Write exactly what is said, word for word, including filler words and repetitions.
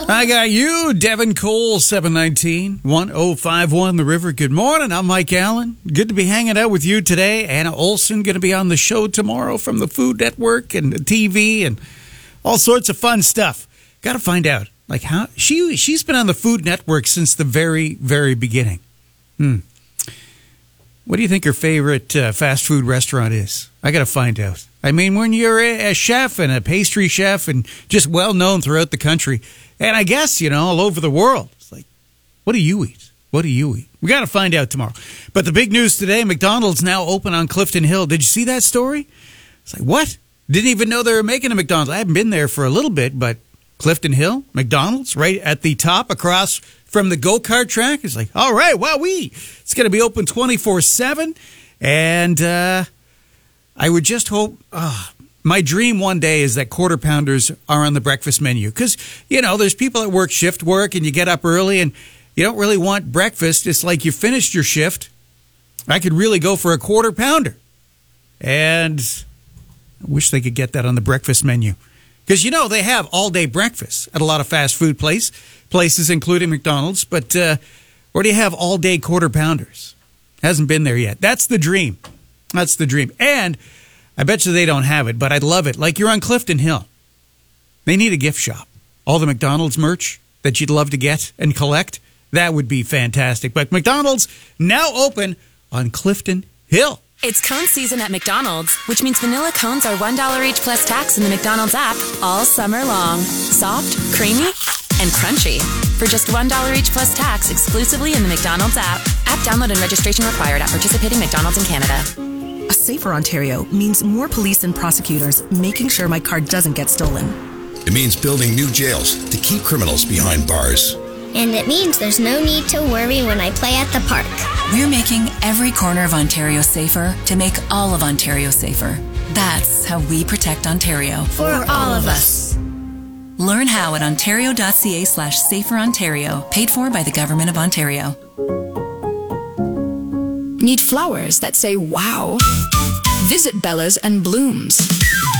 I got you, Devin Cole, seven nineteen, one oh five one The River. Good morning. I'm Mike Allen. Good to be hanging out with you today. Anna Olson going to be on the show tomorrow from the Food Network and the T V and all sorts of fun stuff. Got to find out, like, how she she's been on the Food Network since the very, very beginning. Hmm. What do you think her favorite uh, fast food restaurant is? I got to find out. I mean, when you're a, a chef and a pastry chef and just well known throughout the country, and I guess, you know, all over the world, it's like, what do you eat? What do you eat? We got to find out tomorrow. But the big news today, McDonald's now open on Clifton Hill. Did you see that story? It's like, what? Didn't even know they were making a McDonald's. I haven't been there for a little bit, but Clifton Hill, McDonald's, right at the top across from the go-kart track. It's like, all right, wowee. It's going to be open twenty-four seven. And uh, I would just hope, uh, my dream one day is that quarter pounders are on the breakfast menu. Because, you know, there's people that work shift work and you get up early and you don't really want breakfast. It's like you finished your shift. I could really go for a quarter pounder. And I wish they could get that on the breakfast menu. Because, you know, they have all-day breakfast at a lot of fast food place, places, including McDonald's. But uh, where do you have all-day quarter pounders? Hasn't been there yet. That's the dream. That's the dream. And I bet you they don't have it, but I'd love it. Like, you're on Clifton Hill. They need a gift shop. All the McDonald's merch that you'd love to get and collect, that would be fantastic. But McDonald's now open on Clifton Hill. It's cone season at McDonald's, which means vanilla cones are one dollar each plus tax in the McDonald's app all summer long. Soft, creamy, and crunchy. For just one dollar each plus tax exclusively in the McDonald's app. App download and registration required at participating McDonald's in Canada. A safer Ontario means more police and prosecutors making sure my car doesn't get stolen. It means building new jails to keep criminals behind bars. And it means there's no need to worry when I play at the park. We're making every corner of Ontario safer to make all of Ontario safer. That's how we protect Ontario. For all of us. Learn how at ontario.ca slash safer Ontario, paid for by the Government of Ontario. Need flowers that say wow? Visit Bella's and Blooms.